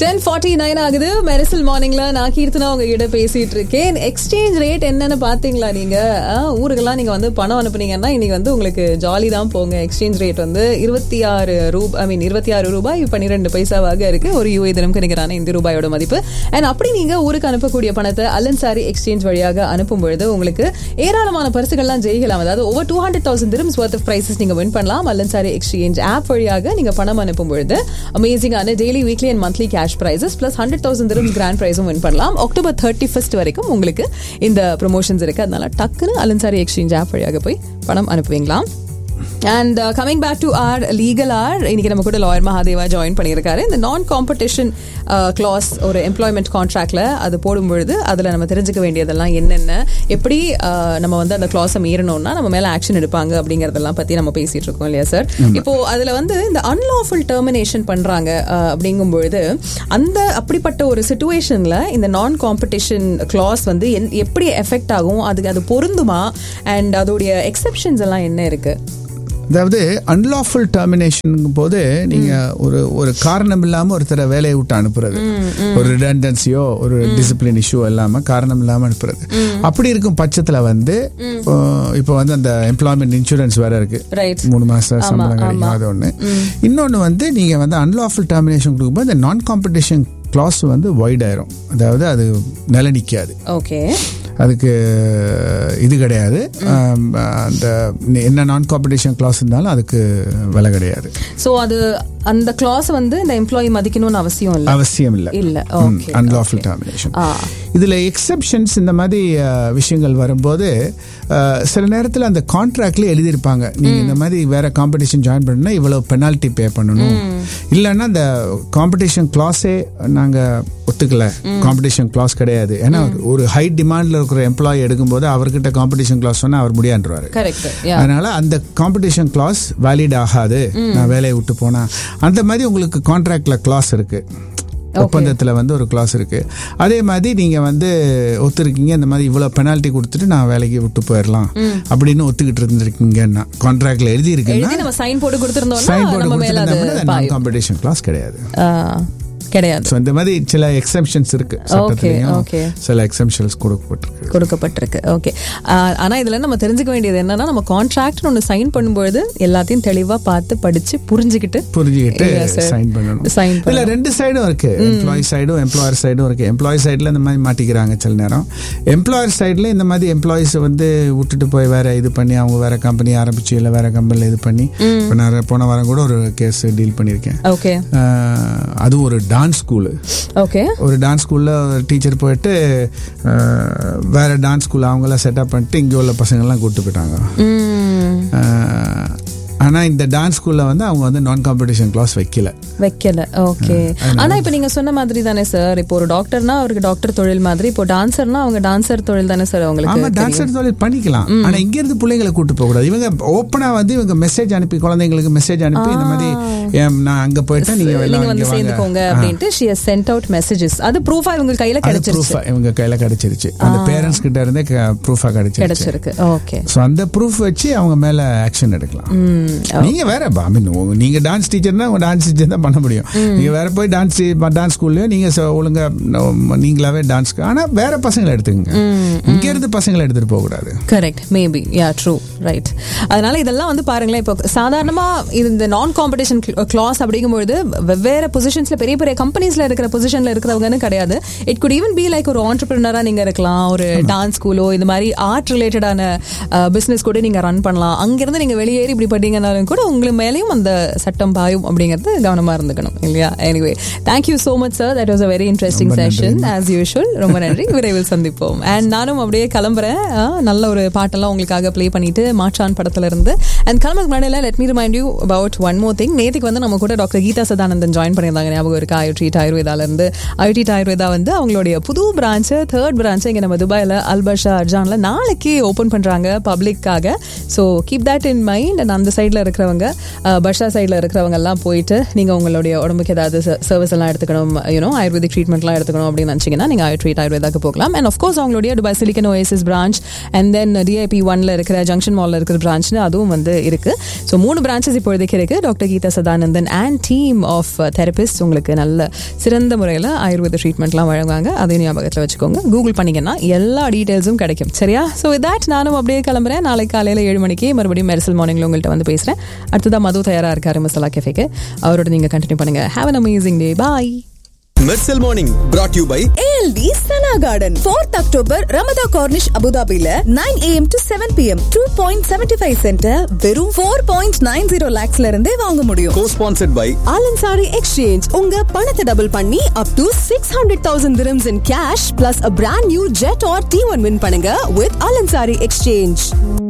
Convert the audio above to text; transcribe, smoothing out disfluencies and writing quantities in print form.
10:49 ஆகுது. மெரிசல் மார்னிங்ல நான் கீர்த்தனா உங்ககிட்ட பேசிட்டு இருக்கேன். எக்ஸ்சேஞ்ச் ரேட் என்னன்னு பாத்தீங்களா நீங்க? ஊருக்கெல்லாம் நீங்க வந்து பணம் அனுப்புனீங்கன்னா இன்னைக்கு வந்து உங்களுக்கு ஜாலி தான் போங்க. எக்ஸ்சேஞ்ச் ரேட் வந்து 26 ரூபாய் 12 பைசாவாக இருக்கு. ஒரு யூஏ தினம்க்கு நிகரான இந்திய ரூபாயோட மதிப்பு. அண்ட் அப்படி நீங்க ஊருக்கு அனுப்பக்கூடிய பணத்தை அல்லன்சாரி எக்ஸ்சேஞ்ச் வழியாக அனுப்பும் பொழுது உங்களுக்கு ஏராளமான பரிசுகள்லாம் ஜெயிக்கலாம். அதாவது over 200,000 dirhams worth of prizes நீங்க வின் பண்ணலாம். அல்லன்சாரி எக்ஸ்சேஞ்ச் ஆப் வழியாக நீங்க பணம் அனுப்பும் பொழுது அமேசிங்கான daily, weekly and monthly cash prizes plus 100,000 dirhams grand prize win பண்ணலாம். அக்டோபர் 31 வரைக்கும் உங்களுக்கு இந்த ப்ரொமோஷன்ஸ் இருக்கு. அதனால டக்குன்னு அல்லன்சாரி எக்ஸ்சேஞ்ச் ஆப் வழியாக போய் பணம் அனுப்புவீங்களாம். And coming back to our legal hour, இன்னைக்கு நம்ம கூட லாயர் மகாதேவா ஜாயின் பண்ணியிருக்காரு. இந்த நான் காம்படிஷன் கிளாஸ் ஒரு எம்ப்ளாய்மெண்ட் கான்ட்ராக்ட்ல அது போடும்பொழுது அதுல நம்ம தெரிஞ்சுக்க வேண்டியதெல்லாம் என்னென்ன, எப்படி நம்ம வந்து அந்த கிளாஸை மீறணும்னா நம்ம மேல ஆக்ஷன் எடுப்பாங்க அப்படிங்கறதெல்லாம் பத்தி நம்ம பேசிட்டு இருக்கோம் இல்லையா சார்? இப்போ அதுல வந்து இந்த அன்லாஃபுல் டெர்மினேஷன் பண்றாங்க அப்படிங்கும்பொழுது அந்த அப்படிப்பட்ட ஒரு சிச்சுவேஷன்ல இந்த நான் காம்படிஷன் கிளாஸ் வந்து எப்படி எஃபெக்ட் ஆகும், அது பொருந்துமா, அண்ட் அதோடைய எக்ஸெப்ஷன்ஸ் எல்லாம் என்ன இருக்கு? அதாவது அன்லாஃபுல் டெர்மினேஷன் போது நீங்க ஒரு காரணம் இல்லாம ஒருத்தரை வேலையை விட்டு அனுப்புறது, ஒரு ரிடண்டன்சியோ ஒரு டிசிப்ளின் இஷ்யூ இல்லாம காரணம் இல்லாம அனுப்புறது. அப்படி இருக்கும் பட்சத்துல வந்து இப்போ வந்து அந்த எம்ப்ளாய்மெண்ட் இன்சூரன்ஸ் வேற இருக்கு, 3 மாசம் சம்பளம் கிடைக்கும், அது ஒண்ணு. இன்னொன்னு வந்து நீங்க வந்து அன்லாஃபுல் டெர்மினேஷன் கொடுக்கும்போது இந்த நான் காம்படிஷன் கிளாஸ் வந்து வைட் ஆயிரும். அதாவது அது நில நிக்காது. ஓகே, அதுக்கு இது கிடையாது. அந்த என்ன நான் காம்படிஷன் கிளாஸ் இருந்தாலும் அதுக்கு விலை கிடையாது. சோ அது அந்த கிளாஸ் வந்து இந்த எம்ப்ளாயி மதிக்கணும்னு அவசியம் இல்ல. Unlawful termination. இதுல எக்ஸெப்ஷன்ஸ் இந்த மாதிரி விஷயங்கள் வரும்போது சில நேரத்தில் அந்த கான்ட்ராக்ட்ல எழுதியிருப்பாங்க, நீங்க இந்த மாதிரி வேற காம்படிஷன் ஜாயின் பண்ணா இவ்வளவு பெனால்டி பே பண்ணணும், இல்லைன்னா இந்த காம்படிஷன் கிளாஸே நாங்க ஒத்துக்கல, காம்படிஷன் கிளாஸ் கிடையாது. ஏன்னா ஒரு ஹை டிமாண்ட்ல இருக்கிற எம்ப்ளாயி எடுக்கும்போது அவர்கிட்ட காம்படிஷன் கிளாஸ் சொன்னா அவர் முடியாண்டுருவாரு. அதனால அந்த காம்படிஷன் கிளாஸ் வேலிட் ஆகாது, நான் வேலையை விட்டு போனா. அந்த மாதிரி உங்களுக்கு கான்ட்ராக்ட்ல கிளாஸ் இருக்கு, ஒப்பந்தத்துல வந்து ஒரு கிளாஸ் இருக்கு. அதே மாதிரி நீங்க வந்து ஒத்துருக்கீங்க, இந்த மாதிரி இவ்வளவு பெனால்டி கொடுத்துட்டு நான் வேலைக்கு விட்டு போயிடலாம் அப்படின்னு ஒத்துக்கிட்டு இருந்திருக்கீங்கன்னா, கான்ட்ராக்ட்ல எழுதி இருக்குன்னா சைன் போட்டு கொடுத்திருந்தோம்னா நான் காம்படிஷன் கிளாஸ் கிடையாது. இந்த மாதிரி சில எக்ஸெப்ஷன்ஸ் இருக்கு, சில எக்ஸெப்ஷன்ஸ் கொடுக்கப்பட்டிருக்கு. ஓகே, ஆனா இதுல நம்ம தெரிஞ்சுக்க வேண்டியது என்னன்னா, நம்ம கான்ட்ராக்ட் ஒன்னு சைன் பண்ணும்போது எல்லாத்தையும் தெளிவா பார்த்து படிச்சு புரிஞ்சுக்கிட்டு சைன் பண்ணணும். இல்ல ரெண்டு சைடும் இருக்கு, எம்ப்ளாயி சைடும் எம்ப்ளாயர் சைடும் இருக்கு. எம்ப்ளாயி சைடுல இந்த மாதிரி மாட்டிக்கிறாங்க சில நேரம். எம்ப்ளாயர் சைடுல இந்த மாதிரி எம்ப்ளாயிஸ் வந்து விட்டுட்டு போய் வேற இது பண்ணி அவங்க வேற கம்பெனி ஆரம்பிச்சு இல்ல வேற கம்பெனில இது பண்ணி, நான் போன வாரம் கூட ஒரு கேஸ் டீல் பண்ணிருக்கேன். அது ஒரு டான்ஸ் ஸ்கூல். ஒரு டான்ஸ் ஸ்கூல்ல டீச்சர் போயிட்டு வேற டான்ஸ் ஸ்கூல் அவங்களாம் செட்டப் பண்ணிட்டு இங்க உள்ள பசங்க எல்லாம் கூட்டு போயிட்டாங்க. ஆனா இந்த டான்ஸ் ஸ்கூல்ல வந்து அவங்க வந்து நான் காம்படிஷன் கிளாஸ் வைக்கல. ஓகே, ஆனா இப்ப நீங்க சொன்ன மாதிரி தானே சார், இப்போ ஒரு டாக்டர்னா அவருக்கு டாக்டர் தொழில் மாதிரி, இப்போ டான்சர்னா அவங்க டான்சர் தொழில் தானே சார் அவங்களுக்கு. ஆமா, டான்சர் தொழில் பண்ணிக்கலாம். ஆனா இங்க இருந்து பிள்ளைங்களை கூட்டு போக கூடாது. இவங்க ஓப்பனா வந்து இவங்க மெசேஜ் அனுப்பி, குழந்தைங்களுக்கு மெசேஜ் அனுப்பி, இந்த மாதிரி நான் அங்க போயிட்டா நீங்க வந்து சேர்ந்துக்கோங்க அப்படின்ட்டு she has sent out messages. அது ப்ரூஃபா இவங்க கையில கிடைச்சிருச்சு. இவங்க கையில கிடைச்சிருச்சு. அந்த பேரண்ட்ஸ் கிட்ட இருந்தே ப்ரூஃபா கிடைச்சிருக்கு. ஓகே, சோ அந்த ப்ரூஃப் வச்சு அவங்க மேல ஆக்ஷன் எடுக்கலாம். நீங்க வேற நீங்க டான்ஸ் டீச்சர்னா உங்க டான்ஸ் டீச்சர் தான் பண்ண முடியும். நீங்க வேற போய் டான்ஸ் ஸ்கூல்லயோ நீங்க ஒழுங்கா நீங்களாவே டான்ஸ், ஆனா வேற பசங்களை எடுத்துக்கங்க. இங்க இருந்து பசங்களை எடுத்துட்டு போக கூடாது. கரெக்ட், மேபி, யா, ட்ரூ, ரைட். அதனால இதெல்லாம் வந்து பாருங்களேன், இப்போ சாதாரணமா இந்த நான் காம்படிஷன் கிளாஸ் அப்படிங்கும்போது வெவ்வேறு பொசிஷன்ஸ்ல பெரிய பெரிய கம்பெனிஸ்ல இருக்கிற பொசிஷன்ல இருக்கிறவங்கன்னு கிடையாது. It good even be like ஒரு ஆண்டர்பிரினரா நீங்க இருக்கலாம், ஒரு டான்ஸ் ஸ்கூலோ இந்த மாதிரி ஆர்ட் ரிலேட்டடான பிசினஸ் கூட நீங்க ரன் பண்ணலாம். அங்கிருந்து நீங்க வெளியேறி இப்படி பண்ணீங்கன்னாலும் கூட உங்களுக்கு மேலேயும் அந்த சட்டம் பாயும் அப்படிங்கிறது கவனமா இருந்துக்கணும் இல்லையா? Anyway, thank you so much sir, that was a very interesting session as usual. ரொம்ப நன்றி, விரைவில் சந்திப்போம். அண்ட் நானும் அப்படியே கிளம்புறேன். நல்ல ஒரு பாட்டெல்லாம் உங்களுக்காக ப்ளே பண்ணிட்டு மாற்றான் படத்துல இருந்து. அண்ட் கிளம்புக்கு முன்னாடி let me remind you about one more thing. நேற்றுக்கு வந்து நம்ம கூட டாக்டர் கீதா சதானந்தன் ஜாயின் பண்ணியிருந்தாங்க, ஞாபகம் இருக்கு? IoT ஆயுர்வேதால இருந்து. IoT ஆயுர்வேதா வந்து அவங்களுடைய புது பிரான்ச், 3rd பிரான்ச் இங்க நம்ம துபாயில அல்பர்ஷா அர்ஜான்ல நாளைக்கு ஓபன் பண்றாங்க பப்ளிக்காக. So keep that in mind. And அந்த சைடில் இருக்கிறவங்க, பர்ஷா சைடில் இருக்கிறவங்க எல்லாம் போயிட்டு நீங்கள் உங்களுடைய உடம்புக்கு ஏதாவது சர்வீஸ் எல்லாம் எடுத்துக்கணும், ஆயுர்வேதிக் ட்ரீட்மெண்ட்லாம் எடுத்துக்கணும் அப்படின்னு நினச்சிங்கன்னா நீங்கள் ஆயுர்வேதாக்கு போகலாம். அண்ட் ஆஃப்கோர்ஸ் அவங்களுடைய Dubai silicon OSS branch and then DIP 1ல இருக்கிற ஜங்ஷன் மாலில் இருக்கிற பிரான்ச்னு அதுவும் வந்து இருக்குது. ஸோ 3 பிரான்ச்சஸ் இப்போதைக்கு இருக்குது. Doctor Geetha Sadanandan and team of therapist உங்களுக்கு நல்ல சிறந்த முறையில் ஆயுர்வேத ட்ரீட்மெண்ட்லாம் வழங்குவாங்க. அதையும் ஞாபகத்தில் வச்சுக்கோங்க. கூகுள் பண்ணிங்கன்னா எல்லா டீட்டெயில்ஸும் கிடைக்கும். சரியா? ஸோ வித் தட் நானும் அப்படியே கிளம்புறேன். நாளைக்கு காலையில் 7 மணிக்கு மறுபடியும் மெரிசல் மார்னிங்ல உங்கள்கிட்ட வந்து பேசுகிறேன். அடுத்ததான் மது தயாராக இருக்காரு மசாலா கேஃபேக்கு. அவரோட நீங்கள் கண்டினியூ பண்ணுங்க. Have an amazing day. Bye. Mersal morning brought to you by ALD Sana Garden. 4th October Ramada Cornish Abu Dhabi la 9 AM to 7 PM 2.75 cent வெறும் 4.90 lakhs ல இருந்தே வாங்க முடியும். co-sponsored by Alansari Exchange. உங்க பணத்தை டபுள் பண்ணி up to 600,000 dirhams in cash plus a brand new jet or T1 win பண்ணுங்க with Alansari Exchange.